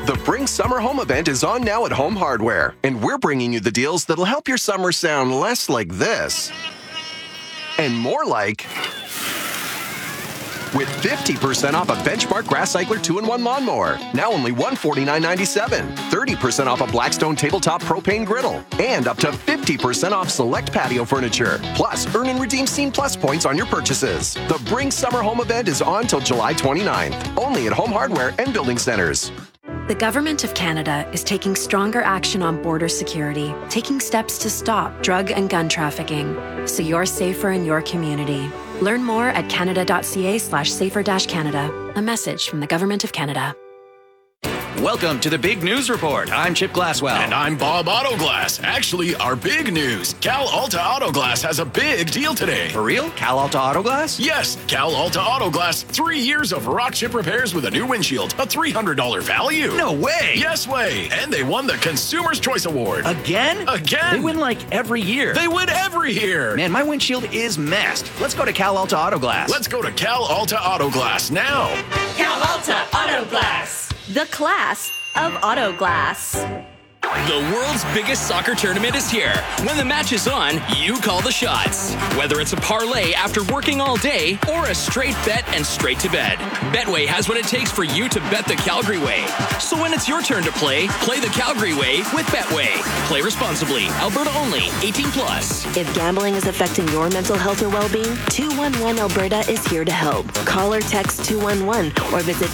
The Bring Summer Home event is on now at Home Hardware, and we're bringing you the deals that'll help your summer sound less like this and more like... with 50% off a Benchmark Grass Cycler 2-in-1 lawnmower, now only $149.97. 30% off a Blackstone Tabletop Propane Griddle, and up to 50% off select patio furniture. Plus, earn and redeem Scene Plus points on your purchases. The Bring Summer Home event is on till July 29th, only at Home Hardware and Building Centers. The Government of Canada is taking stronger action on border security, taking steps to stop drug and gun trafficking, so you're safer in your community. Learn more at canada.ca/safer-canada. A message from the Government of Canada. Welcome to the Big News Report. I'm Chip Glasswell. And I'm Bob Autoglass. Actually, our big news. Cal Alta Autoglass has a big deal today. For real? Cal Alta Autoglass? Yes, Cal Alta Autoglass. 3 years of rock chip repairs with a new windshield. A $300 value. No way. Yes way. And they won the Consumer's Choice Award. Again? Again. They win like every year. They win every year. Man, my windshield is messed. Let's go to Cal Alta Autoglass. Let's go to Cal Alta Autoglass now. Cal Alta Autoglass. The class of auto glass. The world's biggest soccer tournament is here. When the match is on, you call the shots. Whether it's a parlay after working all day or a straight bet and straight to bed, Betway has what it takes for you to bet the Calgary way. So when it's your turn to play the Calgary way with Betway. Play responsibly. Alberta only. 18 plus. If gambling is affecting your mental health or well-being, 211 Alberta is here to help. Call or text 211 or visit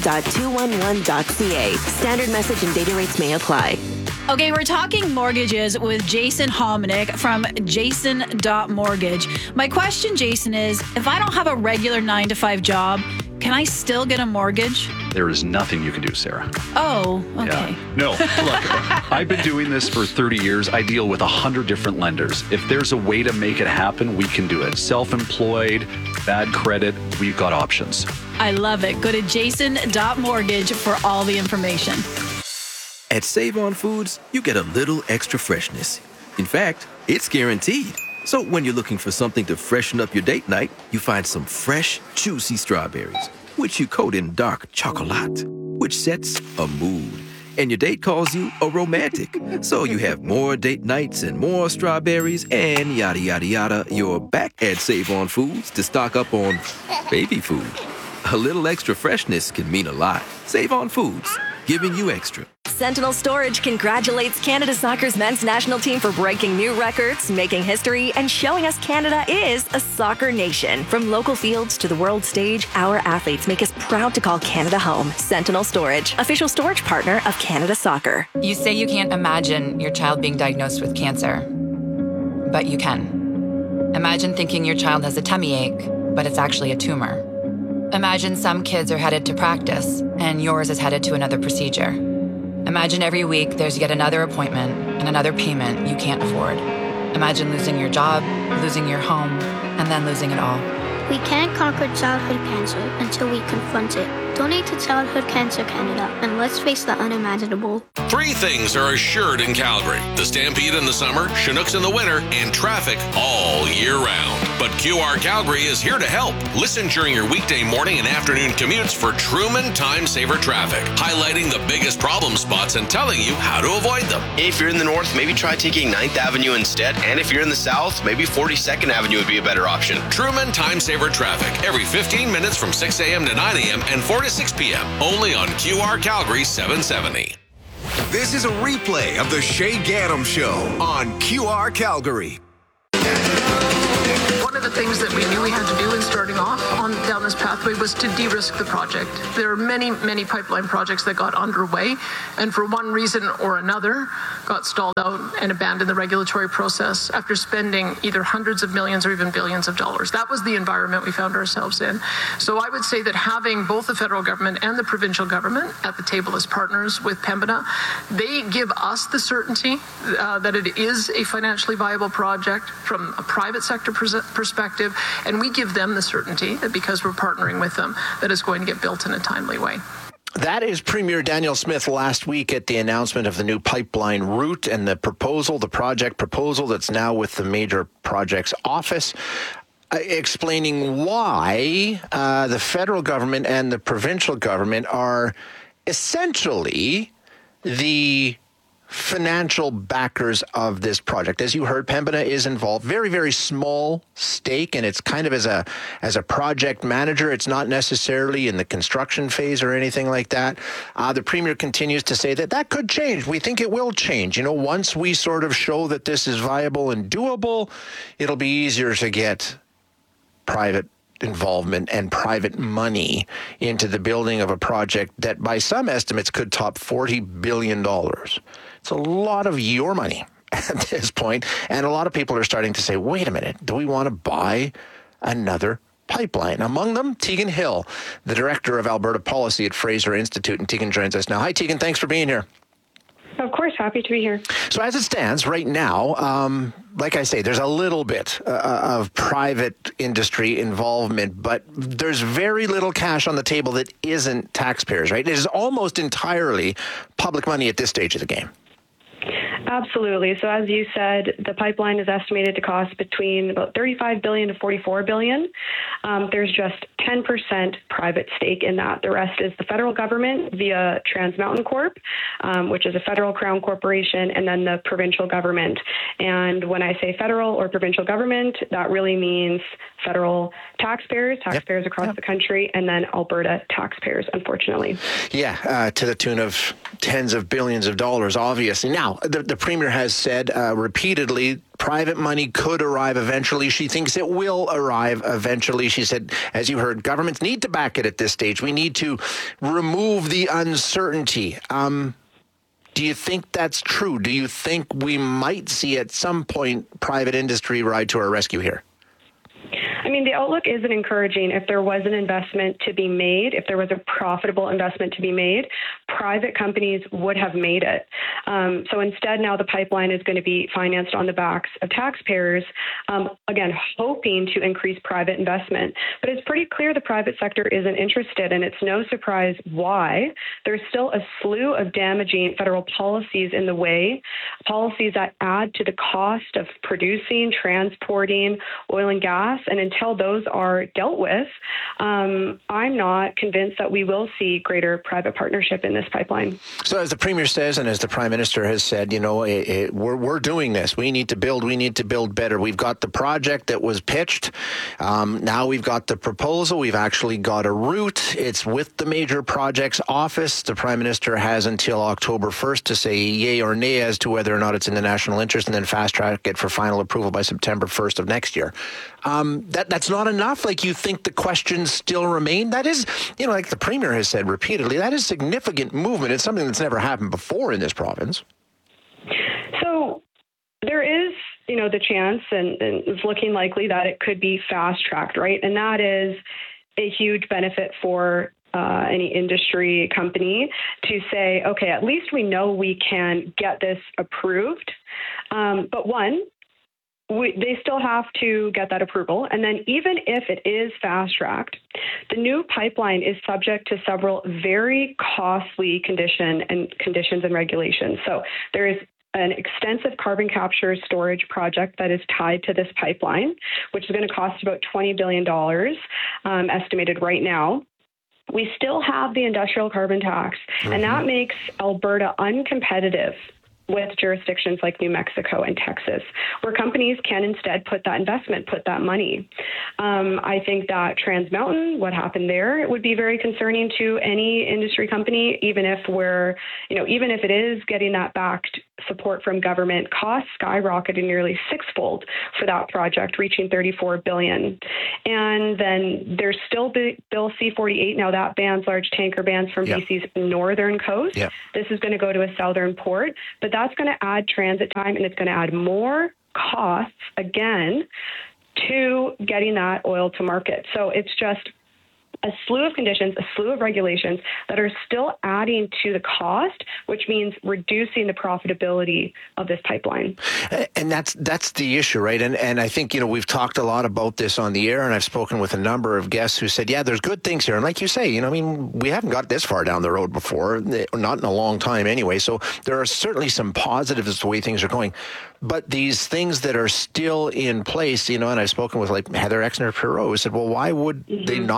ab.211.ca. Standard message and data rates may apply. Okay, we're talking mortgages with Jason Hominick from jason.mortgage. My question, Jason, is if I don't have a regular 9-to-5 job, can I still get a mortgage? There is nothing you can do, Sarah. Oh, okay. Yeah. No, look, I've been doing this for 30 years. I deal with 100 different lenders. If there's a way to make it happen, we can do it. Self-employed, bad credit, we've got options. I love it. Go to jason.mortgage for all the information. At Save-On Foods, you get a little extra freshness. In fact, it's guaranteed. So when you're looking for something to freshen up your date night, you find some fresh, juicy strawberries, which you coat in dark chocolate, which sets a mood. And your date calls you a romantic. So you have more date nights and more strawberries and yada, yada, yada. You're back at Save-On Foods to stock up on baby food. A little extra freshness can mean a lot. Save-On Foods, giving you extra. Sentinel Storage congratulates Canada Soccer's men's national team for breaking new records, making history, and showing us Canada is a soccer nation. From local fields to the world stage, our athletes make us proud to call Canada home. Sentinel Storage, official storage partner of Canada Soccer. You say you can't imagine your child being diagnosed with cancer, but you can. Imagine thinking your child has a tummy ache, but it's actually a tumor. Imagine some kids are headed to practice, and yours is headed to another procedure. Imagine every week there's yet another appointment and another payment you can't afford. Imagine losing your job, losing your home, and then losing it all. We can't conquer childhood cancer until we confront it. Donate to Childhood Cancer Canada, and let's face the unimaginable. 3 things are assured in Calgary: the Stampede in the summer, Chinooks in the winter, and traffic all year round. But QR Calgary is here to help. Listen during your weekday morning and afternoon commutes for Truman Time Saver Traffic, highlighting the biggest problem spots and telling you how to avoid them. If you're in the north, maybe try taking 9th Avenue instead. And if you're in the south, maybe 42nd Avenue would be a better option. Truman Time Saver Traffic, every 15 minutes from 6 a.m. to 9 a.m. and 4 to 6 p.m. Only on QR Calgary 770. This is a replay of the Shay Gaddam Show on QR Calgary. One of the things that we knew we had to do in starting off down this pathway was to de-risk the project. There are many, many pipeline projects that got underway and for one reason or another got stalled out and abandoned the regulatory process after spending either hundreds of millions or even billions of dollars. That was the environment we found ourselves in. So I would say that having both the federal government and the provincial government at the table as partners with Pembina, they give us the certainty that it is a financially viable project from a private sector perspective, and we give them the certainty that because we're partnering with them, that it's going to get built in a timely way. That is Premier Danielle Smith last week at the announcement of the new pipeline route and the project proposal that's now with the Major Projects Office, explaining why the federal government and the provincial government are essentially the financial backers of this project. As you heard, Pembina is involved. Very, very small stake, and it's kind of as a project manager. It's not necessarily in the construction phase or anything like that. The Premier continues to say that could change. We think it will change. Once we sort of show that this is viable and doable, it'll be easier to get private involvement and private money into the building of a project that by some estimates could top $40 billion. It's a lot of your money at this point, and a lot of people are starting to say, wait a minute, do we want to buy another pipeline? Among them, Tegan Hill, the Director of Alberta Policy at Fraser Institute, and Tegan joins us now. Hi, Tegan, thanks for being here. Of course, happy to be here. So as it stands right now, like I say, there's a little bit of private industry involvement, but there's very little cash on the table that isn't taxpayers, right? It is almost entirely public money at this stage of the game. Absolutely. So as you said, the pipeline is estimated to cost between about $35 billion to $44 billion. There's just 10% private stake in that. The rest is the federal government via Trans Mountain Corp, which is a federal crown corporation, and then the provincial government. And when I say federal or provincial government, that really means federal taxpayers across the country, and then Alberta taxpayers, unfortunately. Yeah, to the tune of tens of billions of dollars, obviously. Now, the Premier has said repeatedly private money could arrive eventually. She thinks it will arrive eventually. She said, as you heard, governments need to back it at this stage. We need to remove the uncertainty. Do you think that's true? Do you think we might see at some point private industry ride to our rescue here? I mean, the outlook isn't encouraging. If there was an investment to be made, if there was a profitable investment to be made, private companies would have made it. So instead, now the pipeline is going to be financed on the backs of taxpayers, again, hoping to increase private investment. But it's pretty clear the private sector isn't interested, and it's no surprise why. There's still a slew of damaging federal policies in the way, policies that add to the cost of producing, transporting oil and gas. And until those are dealt with, I'm not convinced that we will see greater private partnership in this pipeline. So as the Premier says, and as the Prime Minister has said, we're doing this. We need to build better. We've got the project that was pitched. Now we've got the proposal. We've actually got a route. It's with the Major Projects Office. The Prime Minister has until October 1st to say yay or nay as to whether or not it's in the national interest, and then fast track it for final approval by September 1st of next year. That's not enough. Like, you think the questions still remain? That is, like the Premier has said repeatedly, that is significant movement. It's something that's never happened before in this province. So there is, the chance, and it's looking likely that it could be fast tracked, right? And that is a huge benefit for any industry company to say, okay, at least we know we can get this approved. But one, they still have to get that approval. And then even if it is fast-tracked, the new pipeline is subject to several very costly conditions and regulations. So there is an extensive carbon capture storage project that is tied to this pipeline, which is going to cost about $20 billion, estimated right now. We still have the industrial carbon tax, and that makes Alberta uncompetitive with jurisdictions like New Mexico and Texas, where companies can instead put that money. I think that Trans Mountain, what happened there, it would be very concerning to any industry company, even if it is getting that backed support from government. Costs skyrocketed nearly sixfold for that project, reaching $34 billion. And then there's still Bill C-48. Now that bans large tanker bands from BC's northern coast. Yep. This is going to go to a southern port, but that's going to add transit time, and it's going to add more costs again to getting that oil to market. So it's just a slew of conditions, a slew of regulations that are still adding to the cost, which means reducing the profitability of this pipeline. And that's the issue, right? And I think, we've talked a lot about this on the air, and I've spoken with a number of guests who said, yeah, there's good things here. And like you say, we haven't got this far down the road before, not in a long time anyway. So there are certainly some positives to the way things are going. But these things that are still in place, and I've spoken with like Heather Exner-Perot, who said, well, why would they not just run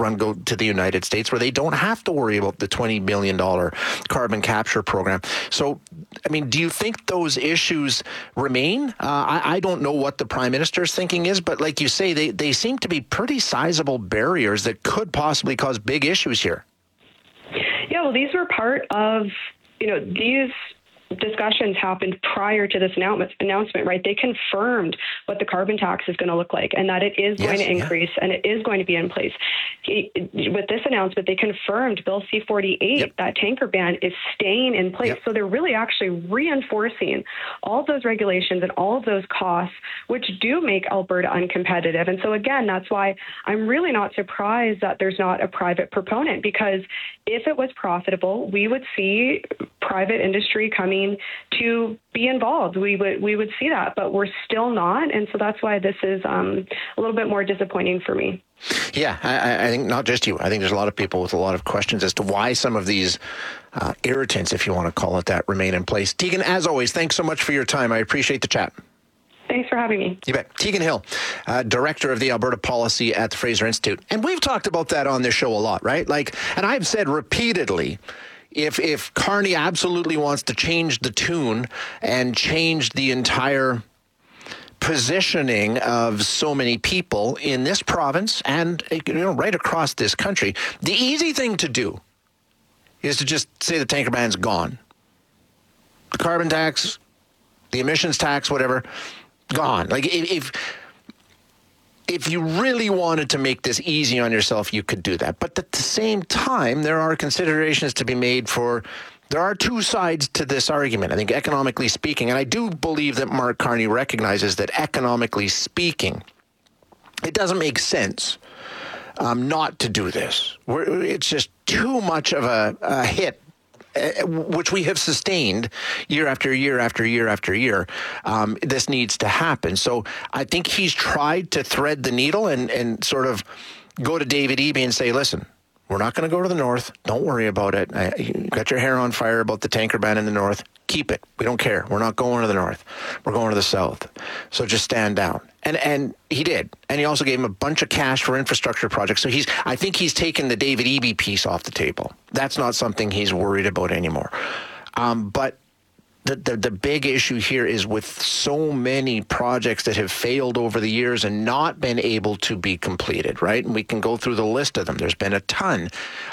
run go to the United States where they don't have to worry about the $20 billion carbon capture program. So, I mean, do you think those issues remain? I don't know what the Prime Minister's thinking is, but like you say, they seem to be pretty sizable barriers that could possibly cause big issues here. Yeah, well, these were part of, these discussions happened prior to this announcement, right? They confirmed what the carbon tax is going to look like and that it is going to increase and it is going to be in place. With this announcement, they confirmed Bill C-48, that tanker ban is staying in place. So they're really actually reinforcing all of those regulations and all of those costs, which do make Alberta uncompetitive. And so again, that's why I'm really not surprised that there's not a private proponent, because if it was profitable, we would see private industry coming to be involved. We would see that, but we're still not. And so that's why this is a little bit more disappointing for me. Yeah, I think not just you. I think there's a lot of people with a lot of questions as to why some of these irritants, if you want to call it that, remain in place. Tegan, as always, thanks so much for your time. I appreciate the chat. Thanks for having me. You bet. Tegan Hill, Director of the Alberta Policy at the Fraser Institute. And we've talked about that on this show a lot, right? And I've said repeatedly, if Carney absolutely wants to change the tune and change the entire positioning of so many people in this province and right across this country, the easy thing to do is to just say the tanker ban's gone. The carbon tax, the emissions tax, whatever, gone. If you really wanted to make this easy on yourself, you could do that. But at the same time, there are considerations to be made there are two sides to this argument. I think economically speaking, and I do believe that Mark Carney recognizes that economically speaking, it doesn't make sense not to do this. It's just too much of a hit, which we have sustained year after year after year after year. This needs to happen. So I think he's tried to thread the needle and sort of go to David Eby and say, listen, we're not going to go to the north. Don't worry about it. You got your hair on fire about the tanker ban in the north. Keep it. We don't care. We're not going to the north. We're going to the south. So just stand down. And he did. And he also gave him a bunch of cash for infrastructure projects. So I think he's taken the David Eby piece off the table. That's not something he's worried about anymore. But the big issue here is with so many projects that have failed over the years and not been able to be completed, right? And we can go through the list of them. There's been a ton.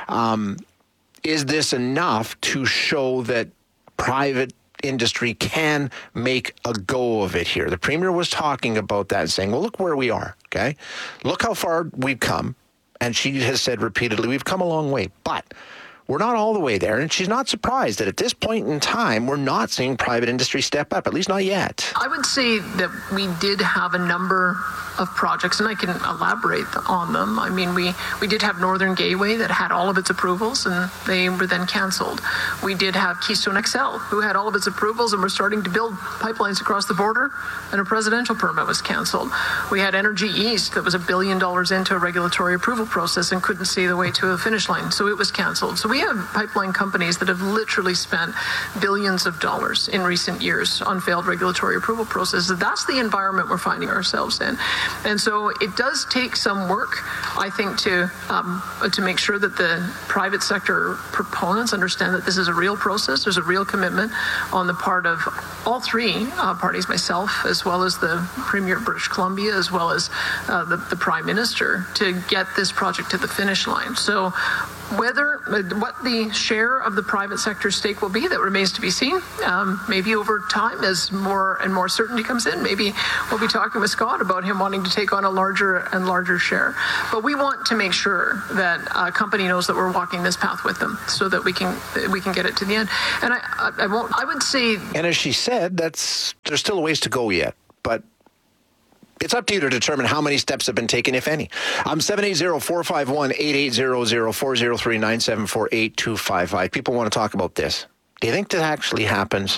Is this enough to show that private industry can make a go of it here? The Premier was talking about that and saying, well, look where we are, okay? Look how far we've come. And she has said repeatedly, we've come a long way, but we're not all the way there. And she's not surprised that at this point in time, we're not seeing private industry step up, at least not yet. I would say that we did have a number of projects, and I can elaborate on them. I mean, we did have Northern Gateway that had all of its approvals, and they were then canceled. We did have Keystone XL, who had all of its approvals and were starting to build pipelines across the border, and a presidential permit was canceled. We had Energy East that was $1 billion into a regulatory approval process and couldn't see the way to a finish line, so it was canceled. So we have pipeline companies that have literally spent billions of dollars in recent years on failed regulatory approval processes. That's the environment we're finding ourselves in. And so it does take some work, I think, to make sure that the private sector proponents understand that this is a real process. There's a real commitment on the part of all three parties, myself, as well as the Premier of British Columbia, as well as the Prime Minister, to get this project to the finish line. So what the share of the private sector stake will be, that remains to be seen. Maybe over time, as more and more certainty comes in, maybe we'll be talking with Scott about him wanting to take on a larger and larger share. But we want to make sure that a company knows that we're walking this path with them, so that we can get it to the end. And I would say, and as she said, there's still a ways to go yet, but it's up to you to determine how many steps have been taken, if any. 780-451-8800, 403-974-8255. People want to talk about this. Do you think that actually happens?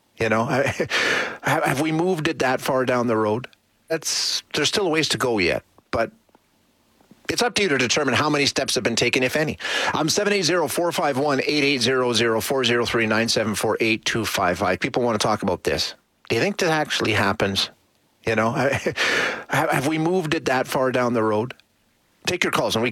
Have we moved it that far down the road? There's still a ways to go yet, but it's up to you to determine how many steps have been taken, if any. 780-451-8800, 403-974-8255. People want to talk about this. Do you think that actually happens? Have we moved it that far down the road? Take your calls and we